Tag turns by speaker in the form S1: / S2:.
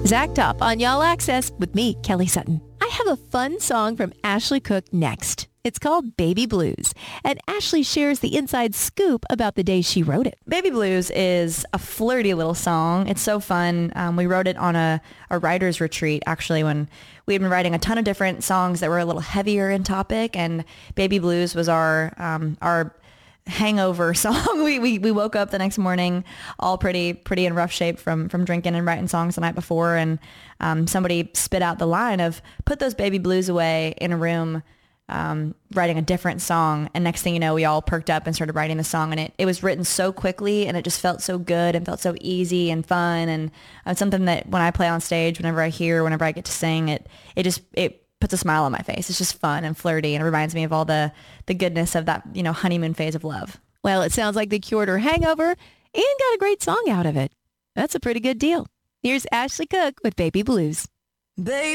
S1: Zach Top on Y'all Access with me, Kelly Sutton. I have a fun song from Ashley Cook next. It's called Baby Blues, and Ashley shares the inside scoop about the day she wrote it.
S2: Baby Blues is a flirty little song. It's so fun. We wrote it on a writer's retreat, actually, when we had been writing a ton of different songs that were a little heavier in topic, and Baby Blues was our hangover song. We woke up the next morning all pretty in rough shape from drinking and writing songs the night before, and somebody spit out the line of put those baby blues away in a room, writing a different song. And next thing you know, we all perked up and started writing the song, and it was written so quickly, and it just felt so good and felt so easy and fun. And it's something that when I play on stage, whenever I get to sing it puts a smile on my face. It's just fun and flirty, and it reminds me of all the goodness of that, honeymoon phase of love.
S1: Well, it sounds like they cured her hangover and got a great song out of it. That's a pretty good deal. Here's Ashley Cook with Baby Blues.
S3: Baby.